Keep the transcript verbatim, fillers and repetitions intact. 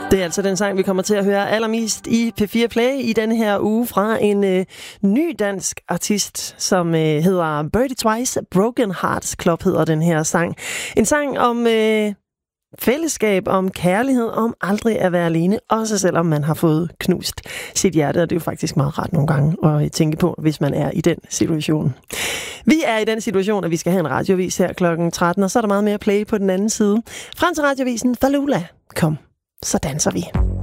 Det er altså den sang, vi kommer til at høre allermest i P fire Play i denne her uge fra en øh, ny dansk artist, som øh, hedder Birdie Twice. Broken Hearts Club hedder den her sang. En sang om øh, fællesskab, om kærlighed, om aldrig at være alene, også selvom man har fået knust sit hjerte. Og det er jo faktisk meget rart nogle gange at tænke på, hvis man er i den situation. Vi er i den situation, at vi skal have en radiovis her klokken tretten, og så er der meget mere play på den anden side. Frem til radiovisen Falula. Kom. Så danser vi.